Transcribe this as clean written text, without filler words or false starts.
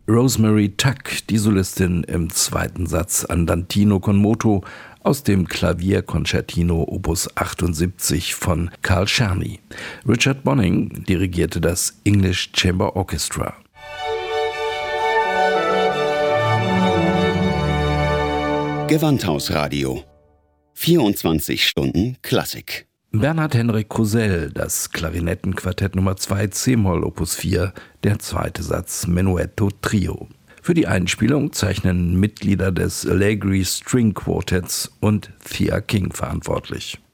Rosemary Tuck, die Solistin im zweiten Satz Andantino con moto aus dem Klavierkonzertino Opus 78 von Carl Czerny. Richard Bonning dirigierte das English Chamber Orchestra. Gewandhausradio. 24 Stunden Klassik. Bernhard Henrik Krusell, das Klarinettenquartett Nummer 2 c-Moll Opus 4, der zweite Satz Menuetto Trio. Für die Einspielung zeichnen Mitglieder des Allegri String Quartetts und Thea King verantwortlich.